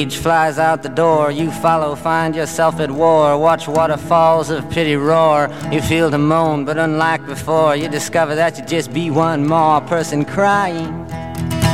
Flies out the door, you follow, find yourself at war. Watch waterfalls of pity roar. You feel the moan, but unlike before, you discover that you just be one more person crying.